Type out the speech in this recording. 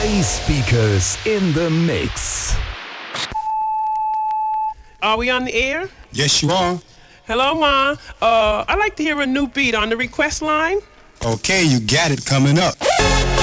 Speakers in the mix. Are we on the air? Yes, you are. Hello, Ma. I'd like to hear a new beat on the request line. Okay, you got it coming up.